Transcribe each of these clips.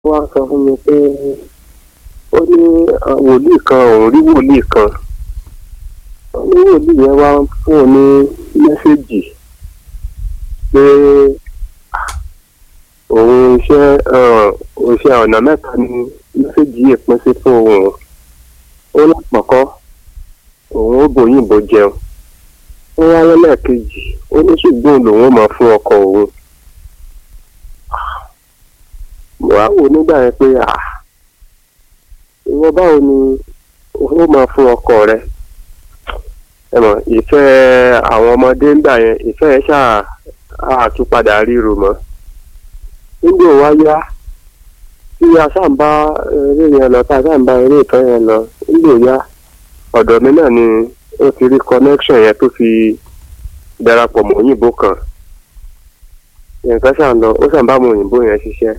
wá sọ fún mi pé ó ní wòlíì kan òun rí wòlíì kan. Ó ní wòlíì yẹn wá fún un ní mẹ́sẹ̀gì pé òun ọ̀nà mẹ́ta ni mẹ́sẹ̀gì yìí pín sí fún òun. Ó lápọ̀kọ́ òun ó bòyìnbó jẹun. Ó wá lẹ́lẹ́kejì ó ní ṣùgbọ́n lòun ó máa fún ọkọ òun. Mo wá wò nígbà yẹn pé ìwọ báwo ni ó máa fún ọkọ rẹ. Ẹ mọ̀ ìfẹ́ àwọn ọmọdé ńgbà yẹn ìfẹ́ ẹ̀ ṣáà àtúpadà ríro mọ́. Nígbà wá yá tí a ṣáà ń bá eré yẹn lọ tá a ṣáà ń bá eré ìtàn yẹn lọ nígbà yá ọ̀dọ̀ mi náà ni ó ti rí connection yẹn tó fi darapọ̀ mọ́ òyìnbó kan. Nǹkan ṣáà ń lọ ó ṣáà ń bá ọmọ òyìnbó yẹn ṣiṣẹ́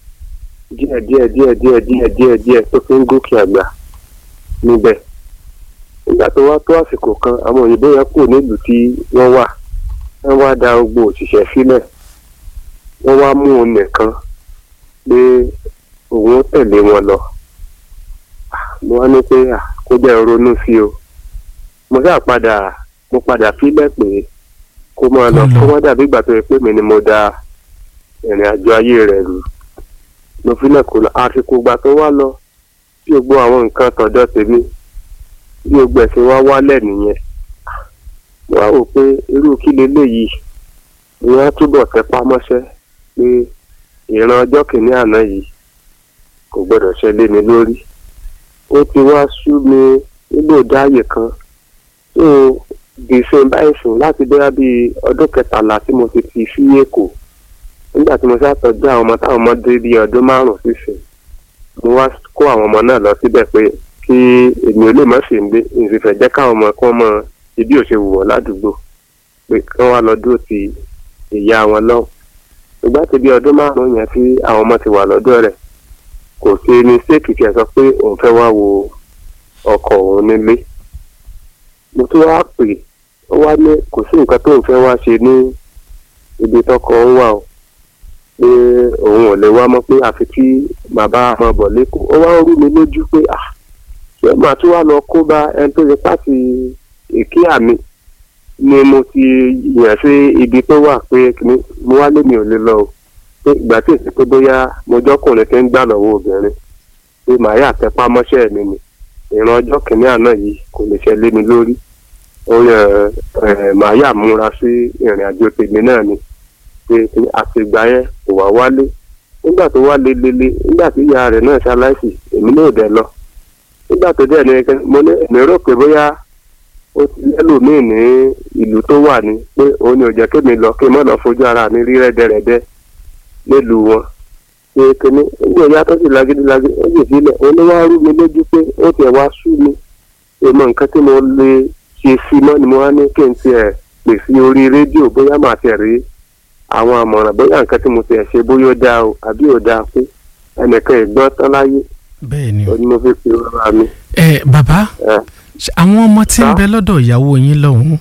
díẹ̀ tó fi ń gòkè àgbà níbẹ̀. Nígbà tó wá tó àsìkò kan àwọn òyìnbó yẹn kúrò nílùú tí wọ́n wà wọ́n wá da gbogbo òṣìṣẹ́ sílẹ̀ wọ́n wá mú òun nìkan pé òun ó tẹ̀lé wọn lọ. Mo wá ní pé kó jẹ́ ronú sí o. Mo padà fílẹ̀ pé kó máa lọ kó má dàbí ìgbà tó yẹ pé mi ni mo da ìrìn àjò ayé rẹ̀ rú. Mo fílẹ̀ kó lọ àsìkò ìgbà tó wá lọ tí gbogbo àwọn nǹkan tọ̀dọ̀ tèmi bí gbogbo ẹ̀sìn wá wálẹ̀ nìyẹn. Mo wá wò pé irú kí leléyìí ni wọ́n túbọ̀ tẹpá mọ́ṣẹ́ pé ìran ọjọ́ kìíní àná yìí kò gbọdọ̀ ṣẹlẹ̀ mi lórí. Ó ti wá sú mi nílò dáàyè kan tó gbèsè báyìí sùn láti bẹ́ẹ̀ bí ọdún 13 tí mo ti fi sí Èkó. Nígbà tí mo ṣàtọ́jú àwọn ọmọ táwọn ọmọdé bíi ọdún 5 sísìn mo wá kó àwọn ọmọ náà lọ síbẹ̀ pé kí èmi ò lè má ṣe ń gbé ìfìfẹ́ jẹ́ káwọn ọmọ kí wọ́n mọ ibi ò ṣe wù wọ́n ládùúgbò pé kí wọ́n wá lọ dúró ti ìyá wọn lọ́wọ́. Ìgbà tí bí ọdún 5 yẹn tí àwọn ọmọ ti wà lọ́dọ̀ rẹ̀ kò ṣe ní séèkì kí ẹ sọ pé òun fẹ́ wá wo ọkọ òun nílé. Mo tún wá pè ó wá ní kò sí nǹkan tóun fẹ́ wá ṣe ní ibi tọkọ ń wà o pé òun ò lè wá mọ́ pé àfi tí bàbá àwọn bọ̀ lẹ́kọ̀ọ́. Ó wá rú mi lójú pé ṣé màá tún wá lọ kó bá ẹni tó ṣe pàtì èké àmì ni mo ti yàn sí ibi tó wà pé mo wá lé mi ò lè lọ o pé ìgbà tí èsì pé bóyá mo jọ́kùnrin tí ń gbà lọ́wọ́ obìnrin pé màá yà tẹpá mọ́ṣẹ́ mi ni ìran ọjọ́ kìíní àná yìí kò lè ṣẹlẹ̀ mi lórí. Ó yẹ màá yà múra sí ìrìn àjò tèmi náà ni pé àtìgbà yẹn kò wá wálé. Nígbà tó wá lélele nígbà tí ìyá rẹ̀ náà ṣaláìsì èmi náà dẹ̀ lọ. Nígbà tó dẹ̀ ní mo ní èmi rò pé bóyá ó ti lẹ́lòmíì ní ìlú tó wà ní pé òun ni ò jẹ́ kémi lọ kí n má lọ fojú ara mi rí rẹ́dẹ̀rẹ́dẹ́ nílùú wọn. Ṣé kíní nígbà ìyá tó sì lágídí ó sì sílẹ̀ òun ló wá rú mi lójú pé ó tiẹ̀ wá sú mi. Èèmọ̀ nǹkan tí mo lè ṣe sí mọ́ ni mo wá ní kí n tiẹ̀ pè sí orí rédíò bóyá màá tiẹ̀ rí àwọn àmọ̀ràn bóyá nǹkan tí mo tiẹ̀ ṣe bóyá ó dáa o àbí ò dáa pé ẹnìkan ìgbọ́n tán láyé. Bẹ́ẹ̀ni o. Ó ní mo fi pe ọ̀rọ̀ mi. Bàbá àwọn ọmọ tí ń bẹ lọ́dọ̀ ìyàwó yín lọ́hùn-ún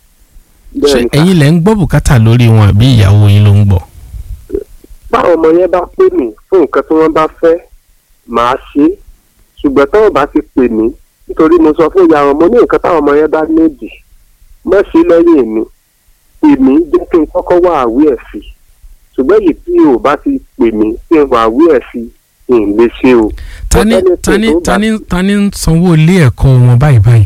ṣé ẹ̀yin lẹ ń gbọ́ bùkátà lórí wọn àbí ìyàwó yín ló ń gbọ́? Báwọn ọmọ yẹn bá pè mí fún nǹkan tí wọ́n bá fẹ́ màá ṣe é ṣùgbọ́n táwọn bá ti pè mí nítorí mo sọ fún ìyá wọn mo ní nǹkan táwọn ọmọ yẹn bá méjì mọ́ sí lẹ́yìn mi èmi jẹ́ kí n kọ́kọ́ wá àwí ẹ̀ sí ṣùgbọ́n èyí tí ò bá ti pè mí kí n wá àwí ẹ̀ sí n lè ṣe o. ta ni ń sanwó ilé ẹ̀kọ́ wọn báyìí?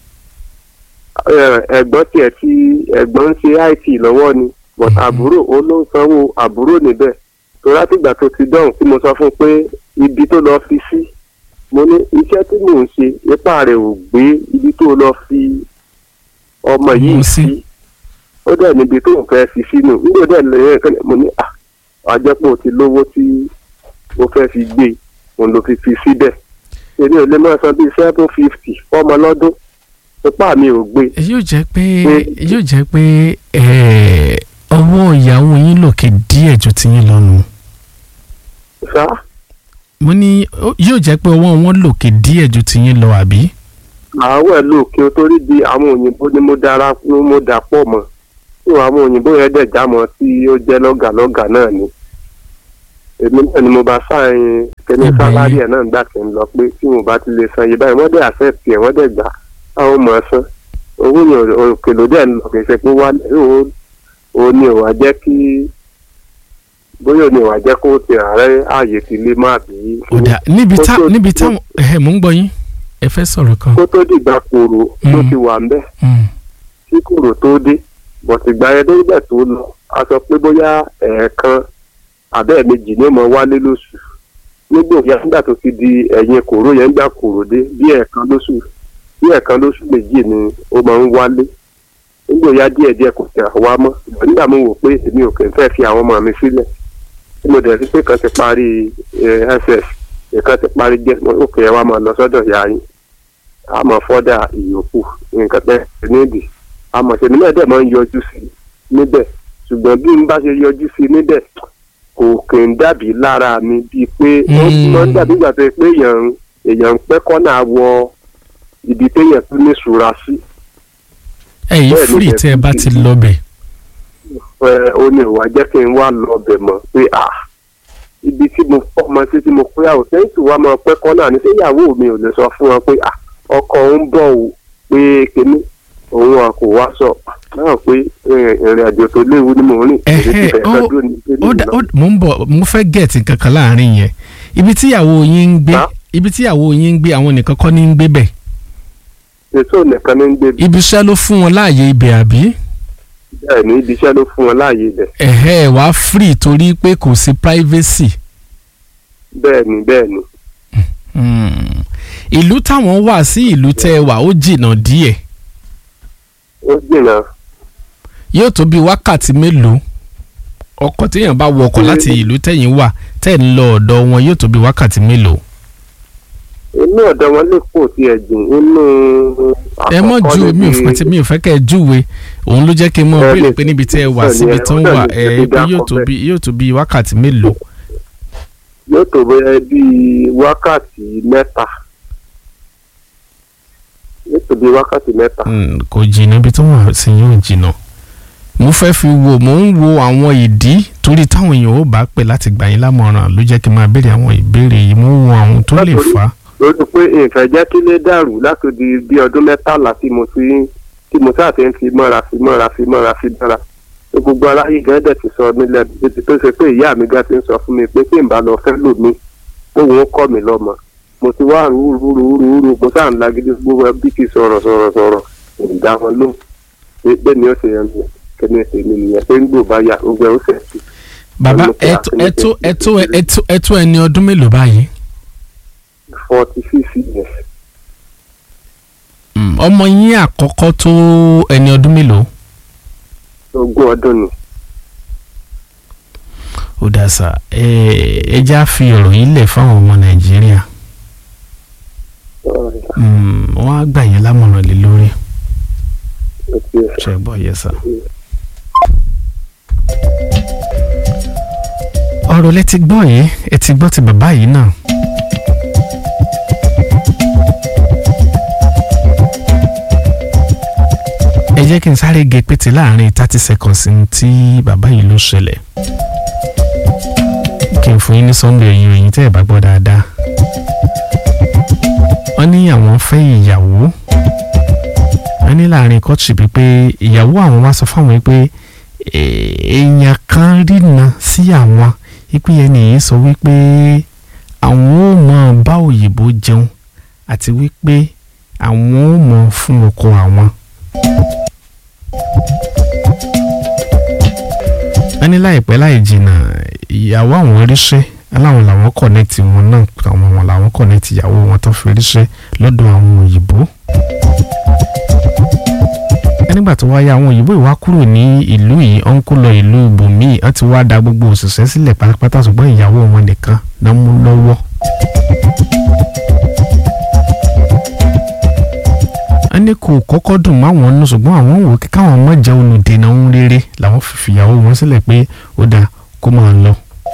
Ẹ̀gbọ́n tiẹ̀ tí ẹ̀gbọ́n ń ṣe IT lọ́wọ́ ni but àbúrò ó ló ń sanwó àbúrò níbẹ̀ tó látìgbà tó ti dọ̀hùn tí mo sọ fún pé ibi tó lọ fi sí mo ní iṣẹ́ tí mò ń ṣe ipá rẹ̀ ò gbé ibi tó lọ fi ọmọ yìí sí ó dẹ̀ níbi tó ń fẹ́ fi sínú nígbà dẹ̀ lẹ́yìn ẹ̀kọ́ mo ní àjẹpọ̀ ti lówó tí ó fẹ́ fi gbé òun ló fi síbẹ̀ èmi ò lè máa san bíi 750 fọ́mọ lọ́dún ipá mi ò gbé. yóò jẹ́ pé ọwọ́ ìyàwó yín lòkè díẹ̀ ju tiyín lọ́nu. Ṣá. Mo ní yóò jẹ́ pé ọwọ́ wọn lòkè díẹ̀ ju tiyín lọ àbí? àwọn ẹ̀ lòkè torí di àwọn òyìnbó ni mo dà pọ̀ mọ́. Àwọn òyìnbó yẹn dẹ̀ jámọ́ tí ó jẹ́ lọ́gàlọ́gà náà ni. èmi náà ni mo bá sáyìn kẹ́ni sálárì ẹ̀ náà gbà kí n lọ pé tí mo bá ti lè san yìí báyìí wọ́n dẹ̀ accept ẹ̀ wọ́n dẹ̀ gbà àwọn ọmọ san owó yẹn òkè ló dẹ̀ lọ kì í ṣe pé ó ní òwà jẹ́ kí bóyá ní ìwà jẹ́ kó ti ààrẹ ààyè ti lé má bí. ọ̀dà níbi táwọn mò ń gbọ́ yín ẹ fẹ́ sọ̀rọ̀ kan. kó tó dìgbà kòrò tó ti wà ń bẹ̀ tí kòrò tó dé bọ̀tìgbà yẹn débẹ̀ tó lọ a sọ pé bóyá ẹ̀ẹ̀kan àbẹ́ẹ̀mejì ni ó mọ wálé lóṣù nígbà tó ti di ẹ̀yìn kòrò yẹn gbà kòrò dé bí ẹ̀ẹ̀kan lóṣù méjì ni ó máa ń wálé nígbà ya díẹ̀díẹ̀ kò tẹ̀ wá mọ́ nígbà mo wò pé èmi ò kì í fẹ́ fi àwọn ọmọ mi sílẹ̀ tí mo dẹ̀ rí pé kan ti parí ss ìkan ti parí jẹ́ òkè ẹ̀ wá máa lọ sọ́dọ̀ ìyá yín a máa fọ́dà ìyókù nǹkan tẹ́ nídìí a mọ̀ ṣe nílẹ̀ dẹ̀ máa ń yọjú sí níbẹ̀ ṣùgbọ́n bí n bá ṣe yọjú sí níbẹ̀ kò kì í dàbí lára mi bíi pé ó máa ń dàbí ìgbà tó yẹ pé èèyàn ń pẹ́ kọ́nà wọ ibi téèyàn tún ní ìṣúra sí. ẹ̀yin fúrì tẹ́ ẹ bá ti lọ bẹ̀. ó ní ìwà jẹ́ kí n wá lọ bẹ̀ mọ́ pé ibi tí mo fọmọ sí tí mo pé àwòsẹ́yìn tí wàá máa pẹ́ kọ́nà ní séyàwó mi ò lè sọ fún wọn pé ọkọ ń bọ̀ ò pé kíní òun kò wá sọ náà pé ìrìn àjò tó léwu ni mò ń rìn. mo ń bọ̀ mo fẹ́ gẹ̀ẹ́tì kankan láàrin yẹn ibi tíyàwó yín ń gbé àwọn nìkan kọ́ ní ń gbé bẹ̀. èso nìkan ní ń gbé bẹ̀. ibi iṣẹ́ ló fún wọn láàyè ibẹ̀ àbí. bẹ́ẹ̀ni ibi iṣẹ́ ló fún wọn láàyè ibẹ̀. wàá free torí pé kò sí privacy. bẹ́ẹ̀ni. ìlú táwọn wà sí ìlú tẹ́ ẹ wà ó jìnnà díẹ̀. ó jìnnà. yóò tó bí wákàtí mélòó ọkọ̀ téèyàn bá wọ ọkọ̀ láti ìlú tẹ́yìn wà tẹ́ ń lọ ọ̀dọ̀ wọn yóò tó bí wákàtí mélòó. inú ọ̀dọ̀ wọn lè pò tí ẹ jìn inú ẹ mọ̀ ju mi ò fẹ́ kẹ́ ẹ júwe òun ló jẹ́ kí n mọ̀ béèrè pé níbi tẹ́ ẹ wà síbi tó ń wà yóò tó bí wákàtí mélòó. yóò tó bí wákàtí mẹ́ta. nítorí wákàtí mẹ́ta. kò jìnnà ibi tó wà sí yóò jìnnà mo fẹ́ fi wo mò ń wo àwọn ìdí torí táwọn èèyàn ò bá pè láti gbà yín lámọ̀ràn ló jẹ́ kí n máa béèrè àwọn ìbéèrè yìí mo ń wo àwọn tó lè fà á. lórí pé nǹkan jẹ́ kí lè dàrú láti di bí ọdún mẹ́tàlá tí mo sáà ti ń fi mọ́ra gbogbo aráyé gan dẹ̀ ti sọ mí lẹ́nu tó ṣe pé ìyá mi gan ti ń sọ fún mi pé kí n bá lọ fẹ́ lò mí òun ó kọ́ mi lọ́mọ mo ti wá rúurú mo sáà ń lagídí gbogbo bí ti sọ̀rọ̀ ìdá wọn ló pé ní ọ̀sẹ̀ yẹn kẹ́ni ẹ̀sẹ̀ mi nìyẹn pé ń gbò bá yà gbogbo ẹ̀ ó fẹ̀ sí. bàbá ẹtó ẹni ọdún mélòó báyìí. 46 years. ọmọ yín àkọ́kọ́ tó ẹni ọdún mélòó. 20 ọdún ni. ó dà sá ẹ já fi ọ̀rọ̀ yìí lẹ̀ fáwọn ọmọ nàìjíríà wọ́n á gbà yín lámọ̀ràn lé lórí ṣe gbọ́ yẹ sá. ọ̀rọ̀ lẹ ti gbọ́ yìí ẹ ti gbọ́ ti bàbá yìí náà. ẹ jẹ́ kí n sáré gé pété láàrin 30 seconds tí bàbá yìí ló ṣẹlẹ̀ kí n fún yín ní sunday ìròyìn tẹ́ ẹ̀ bá gbọ́ dáadáa. wọ́n ní àwọn fẹ́ ìyàwó wọ́n ní láàrin courtship pé ìyàwó àwọn wá sọ fáwọn pé èèyàn kan rìnà sí àwọn ipe ẹni yìí sọ wípé àwọn ò mọ bá òyìnbó jẹun àti wípé àwọn ò mọ fún ọkọ àwọn. wọ́n ní láìpẹ́ láì jìnnà ìyàwó àwọn ríṣẹ́ aláwọn làwọn kọ̀nẹ́tì wọn náà àwọn làwọn kọ̀nẹ́tì ìyàwó wọn tó fi ríṣẹ́ lọ́dọ̀ àwọn òyìnbó. nígbà tó wáyé àwọn òyìnbó ìwá kúrò ní ìlú yìí ọ̀n kó lọ ìlú ibòmíì wọ́n ti wá da gbogbo òṣìṣẹ́ sílẹ̀ pátápátá ṣùgbọ́n ìyàwó wọn nìkan náà mú lọ́wọ́. wọ́n ní kò kọ́kọ́ dùn mọ́ àwọn nù ṣùgbọ́n àwọn wò kí káwọn má jẹ́ olùdènà ohun rere làwọn fi ìyàwó wọn sílẹ̀ pé ó dáa kó máa lọ.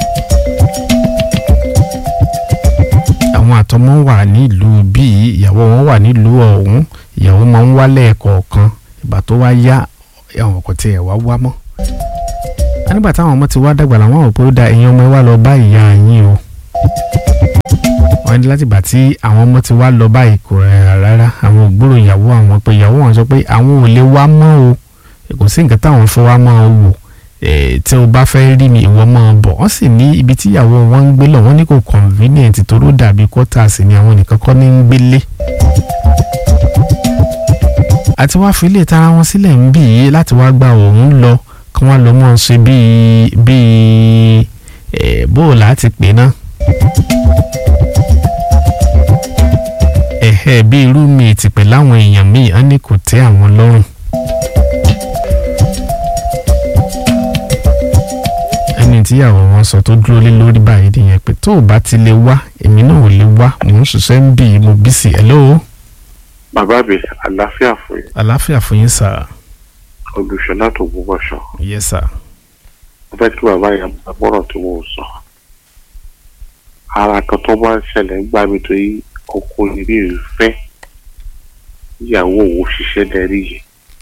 àwọn àtọmọ wà nílùú bíi ìyàwó wọn wà nílùú ọ̀hún ìyàwó máa ń wálẹ̀ kọ̀ọ̀kan ìgbà tó wá yá àwọn ọkọ̀ tí ẹ̀ wá mọ́. nígbà táwọn ọmọ ti wá dàgbà làwọn ò pé ó da ẹ̀yin ọmọ wa lọ bá ìyá yín o wọ́n ní láti gbà tí àwọn ọmọ ti wá lọ báyìí kò rẹ̀ rárá àwọn ògbóró ìyàwó àwọn pé ìyàwó wọn sọ pé àwọn ò lè wá mọ́ o kò sí nǹkan táwọn fẹ́ wá mọ́ o wò tí o bá fẹ́ rí mi ìwọ máa bọ̀ wọ́n sì ní ibi tí ìyàwó wọn ń gbé lọ wọ́n ní kò convenient toró dàbí quarters ni àwọn nìkan kọ́ ní ń gbélé àti wá fi ilé tara wọn sílẹ̀ ń bì í láti wá gba òun lọ kí wọ́n lọ mọ́ ṣe bíi bóòlù àti pè náà bíi roommate pẹ̀lú àwọn èèyàn míì á ní kò tẹ́ àwọn lọ́rùn. ẹni tíyàwó wọn sọ tó dúró lé lórí báyìí nìyẹn pé tó o bá ti lè wá èmi náà ò lè wá mò ń ṣiṣẹ́ ń bì í mo bí sí ẹ lọ́wọ́. bàbá mi àlàáfíà fún yín. àlàáfíà fún yín sà. olùṣọ́lá tó gbogbo ṣọ. yes sà. mo fẹ́ kí bàbá yẹn gbọ́dọ̀ tí mo sọ. ara kan tó máa ń ṣẹlẹ̀ ń gbà mí tó yí ọkọ ìrírí fẹ́ ìyàwó òun ṣiṣẹ́ lẹ́rí yìí.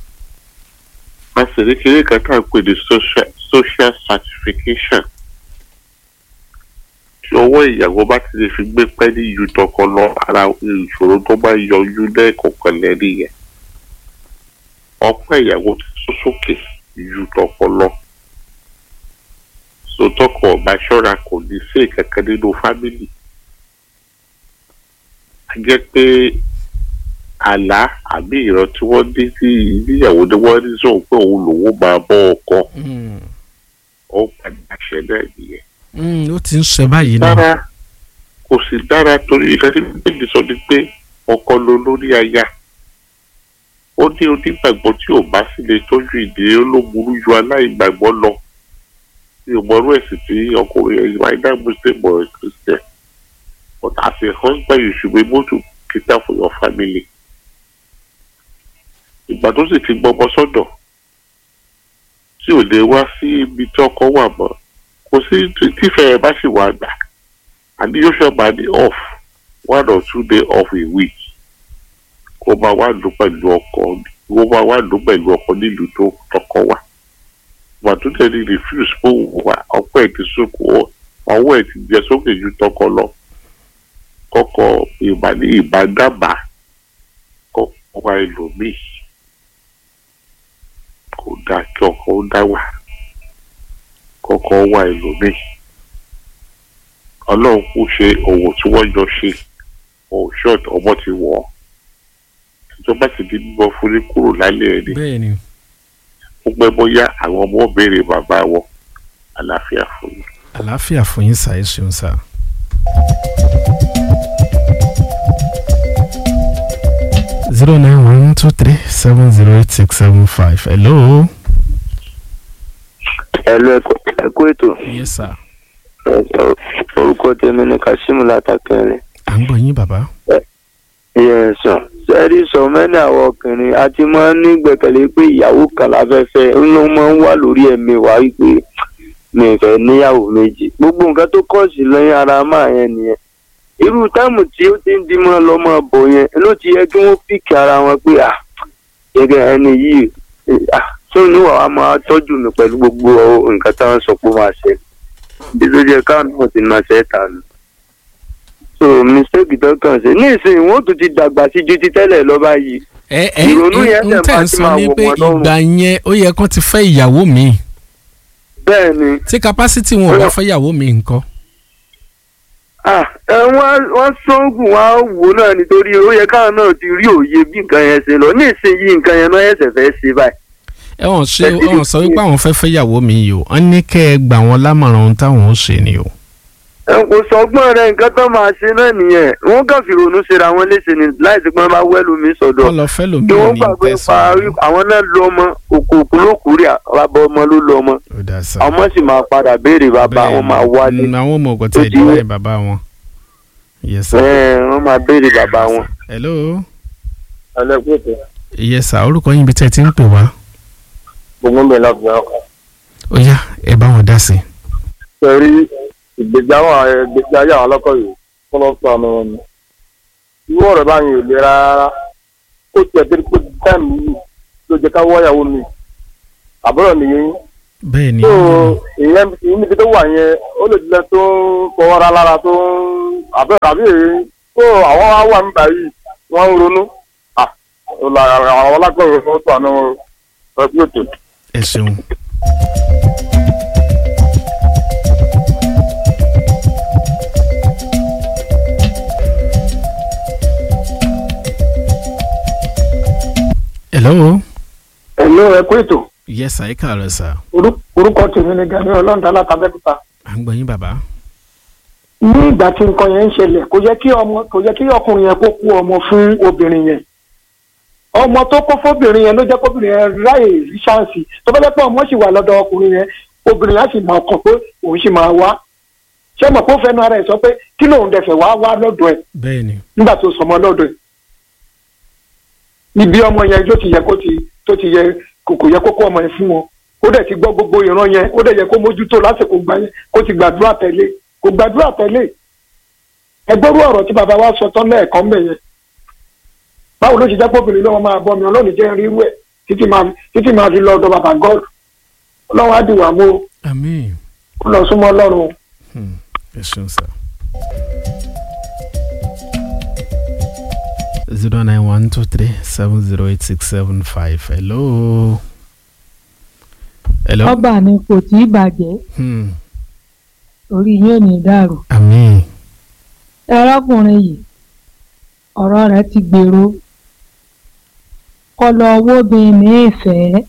pàṣẹ kékeré kan tá à ń pè ní social certification tí ọwọ́ ìyàwó bá ti lè fi gbé pẹ́ẹ́lí ju tọkọ lọ ara ìṣòro tó bá yọjú lẹ́ẹ̀kọ̀ọ̀kan lẹ́rí yẹn. ọpẹ́ ìyàwó ti sún sókè ju tọkọ lọ. sòtọkọ ọba ṣọ́ra kò ní sí ìkankan nínú fámìlì. a jẹ́ pé àlá àbí ìran tí wọ́n dé sí ìgbéyàwó ni wọ́n ní sóhun pé òun lòun máa bọ́ ọkọ. ó padà ṣẹlẹ̀ nìyẹn. ó ti ń ṣe báyìí náà. dára kò sì dára torí ìfẹ́ tí bíbélì sọ ni pé ọkọ ló lórí aya. ó ní onígbàgbọ́ tí ò bá sì lè tọ́jú ìdílé ló burú ju aláìgbàgbọ́ lọ. mi ò mọrú ẹ̀sìn tí ọkùnrin ẹ̀yìn either Muslim or Christian. But as a husband, you should be able to cater for your family. Ìgbà tó sì ti gbọmọ sọ́dọ̀ tí ò lè wá sí ibi tí ọkọ wà mọ́ kò sí tífẹ̀ ẹ bá sì wà gbà and yóò ṣe máa ní off 1 or 2 days off a week kó máa wá lò pẹ̀lú ọkọ nílùú tó tọkọ wà. Ìgbà tó tẹ̀ ní refuse fún wa ọpẹ́ ẹ̀ ti sóko ọwọ́ ẹ̀ ti jẹ sókè ju tọkọ lọ. Kọ́kọ́ ìbádàbà kọ́kọ́ wa ẹlòmíì kò dáa kí ọkọ ó dá wà kọ́kọ́ wa ẹlòmíì ọlọ́run kò ṣe òwò tí wọ́n jọ ṣe òun ṣọ́ọ̀tì ọmọ ti wọ̀ ọ́ ìjọba sì di bíbọ fún ní kúrò lálẹ́ ẹni bẹ́ẹ̀ni ó pẹ́ bóyá àwọn ọmọ béèrè bàbá wọn àlàáfíà fún yín. àlàáfíà fún yín sà ẹ ṣeun sà. 09123708675. Hello. Hello, ẹ kú ètò. Yes sir. Orúkọ tèmi ni Kassim látàkẹrin. À ń gbọ́ yín bàbá. Yes sir. Sẹ́rí sọ mẹ́ni àwọn ọkùnrin àti máa ń ní gbẹ̀kẹ̀lé pé ìyàwó kan láfẹ́fẹ́ ló máa ń wà lórí ẹ̀mí wa wípé mi ò fẹ́ níyàwó méjì. Gbogbo nǹkan tó kọ̀ sí lẹ́yìn ara máa yẹn nìyẹn. Irú táìmù tí ó ti ń di mọ́ lọ́mọ bọ̀ yẹn ló ti yẹ kí wọ́n pìkì ara wọn pé gẹ́gẹ́ ẹni yìí tó níwà wá máa tọ́jú mi pẹ̀lú gbogbo nǹkan táwọn sọ pé máa ṣe. Bí tó jẹ́ káwọn náà ti máa ṣe é tà nù. So mistake tó kàn ṣe ní ìsìn wọn tún ti dàgbà sí ju ti tẹ́lẹ̀ lọ báyìí. Ìrònú yẹn tẹ̀ máa ti máa wọ̀ wọ́n lọ́rùn. ìgbà yẹn ó yẹ kán ti fẹ́ ìyàwó mi. Bẹ́ẹ̀ni. tí capacity wọn ò bá fẹ́ ìyàwó mi nǹkan. Wọ́n sọ́ọ̀gùn wá wò náà nítorí ó yẹ káwọn náà ti rí òye bí nǹkan yẹn ṣe lọ ní ìsinyìí nǹkan yẹn náà ẹ̀sẹ̀ fẹ́ ṣe báyìí. ẹ̀wọ̀n sọ wípé àwọn fẹ́ fẹ́ ìyàwó mi yìí o wọ́n ní kẹ́ ẹ gbà wọ́n lámọ̀ràn ohun táwọn ó ṣe ni o. Kò sọgbọ́n rẹ̀ nǹkan tó máa ṣe náà nìyẹn wọ́n kàn fi ronú ṣera wọn léṣe ni láìsí pé wọ́n bá wẹ́ lómi sọ̀dọ̀. wọ́n lọ fẹ́ lómi kí wọ́n gbàgbé pa àwọn náà lọ ọmọ òkú ló kúrẹ́ bàbá ọmọ ló lọ ọmọ. ọmọ sì máa padà béèrè bàbá wọn máa wálé. àwọn ọmọ ọgọ tẹ ìdí láì bàbá wọn. Yes sir. wọ́n máa béèrè bàbá wọn. Hello. alẹ́kùnrin. Yes sir orúkọ yín bí tẹ́ ti ń pè wá. gbogbo mi láti yàn kàn. ó yá ẹ bá wọn dá sí. sẹ́rí ìgbésí ayé àwọn ọlọ́kọ̀ yìí fún lọ́sọ̀ àmì wọn ni. irú ọ̀rọ̀ báyìí ò le rárá ó tiẹ̀ dé pé táìmù yìí ló jẹ́ ká wọ́yàwó mi àbúrò nìyẹn bẹ́ẹ̀ ni. tó ìyẹn níbi tó wà yẹn ó lè jẹ́ tó fọwọ́ra lára tó àbẹ̀rẹ̀ àbí èyí tó àwọn wá wà nígbà yìí wọ́n ń ronú àwọn alágbọ̀rọ̀ fún ọ̀tọ̀ àná ẹgbẹ́ òtò. ẹ ṣeun. hello. hello ẹ kú ètò. yes sir, ẹ káàárọ̀ sir. orúkọ tèmi ni Gani Ọlọ́ndà látàbẹ́kúta. à ń gbọ́ yín bàbá. ní ìgbà tí nǹkan yẹn ń ṣẹlẹ̀ kò yẹ kí ọkùnrin yẹn kó kú ọmọ fún obìnrin yẹn. ọmọ tó kó fóbìnrin yẹn ló jẹ́ kóbìnrin yẹn ráyè rí ṣáǹsì tó bá jẹ́ pé ọmọ sì wà lọ́dọ̀ ọkùnrin yẹn obìnrin yẹn sì máa kàn pé òun sì máa wá. ṣé mọ̀ pé ó fẹ́nu ara ẹ̀ sọ pé kí lóun dẹ̀fẹ̀ wá lọ́dọ̀ ẹ̀. bẹ́ẹ̀ni. nígbà tó sọmọ lọ́dọ̀ ẹ̀. ibi ọmọ yẹn ló ti yẹ kò yẹ kó kó ọmọ yẹn fún wọn ó dẹ̀ ti gbọ́ gbogbo ìran yẹn ó dẹ̀ yẹ kó mójútó lásìkò gbà yẹn kó ti gbàdúrà tẹ̀lé kò gbàdúrà tẹ̀lé ẹgbẹ́rú ọ̀rọ̀ tí bàbá wa sọ tán lẹ́ẹ̀kan bẹ̀ yẹn báwo ló ṣe jẹ́ pọ́bìnrin lọ́wọ́ máa bọ́ mi ọlọ́run jẹ́ rírú ẹ̀ títí máa fi lọ ọ̀dọ̀ bàbá God ọlọ́run á dìwà mú o àmín. ó lọ súnmọ́ ọlọ́run. ẹ ṣeun sir. 09123708675. hello. hello. ọba mi kò tí ì bàjẹ́ orí yóò ní dàrú. àmín. ẹrọkùnrin yìí ọ̀rọ̀ rẹ̀ ti gbèrò kọlọ owó bíi ní ìfẹ́.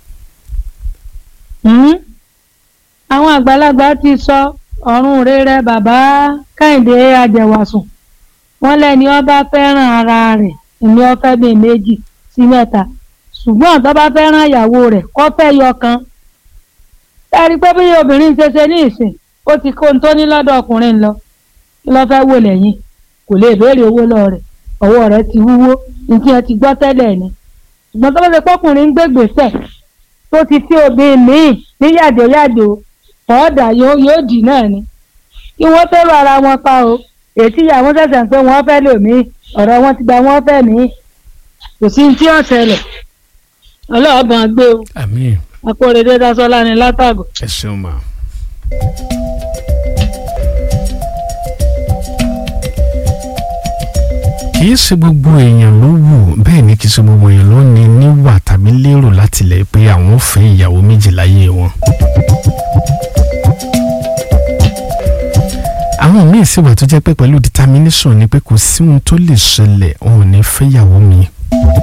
àwọn àgbàlagbà ti sọ ọ̀run rere bàbá Kẹ́hìndé Ajẹwàsùn wọ́n lẹ́ni ọba fẹ́ràn ara rẹ̀ ìní ọ̀fẹ́ bíi 2 sí 3 ṣùgbọ́n tó bá fẹ́ràn ìyàwó rẹ̀ kó fẹ́ yọkan. ẹ rí i pé bí obìnrin ṣe ṣe ní ìsìn ó ti kó ohun tó ní lọ́dọ̀ ọkùnrin lọ kí ló fẹ́ wò lẹ́yìn kò lè béèrè owó lọ rẹ̀ ọwọ́ rẹ̀ ti wúwo nǹkan ẹ ti gbọ́ tẹ́lẹ̀ ni ṣùgbọ́n tó bá ṣe pọ́kùnrin ń gbégbèsè tó ti fi obìnrin míì ní yàdòyàdò ọ̀ọ́dà yóò dì náà ni kí wọ́n tó rọ ara wọn pa o ètí ìyàwó ṣẹ̀ṣẹ̀ ń pé wọ́n fẹ́ lò mí ọ̀rọ̀ wọn ti gba wọ́n fẹ́ mí kò sí ní tí ó ṣẹlẹ̀ ọlọ́ọ̀bọ̀n gbé o. àmín. akóredé dasọ́lá ni látàgò. ẹ ṣeun ma. kì í ṣe gbogbo èèyàn ló wù bẹ́ẹ̀ ni kì í ṣe gbogbo èèyàn ló ní níwà tàbí lérò láti lẹ̀ pé àwọn ò fẹ́ ìyàwó méjì láyé wọn. àwọn míì sì wà tó jẹ́ pé pẹ̀lú determination ni pé kò sí ohun tó lè ṣẹlẹ̀ òun ò ní fẹ́ ìyàwó mi.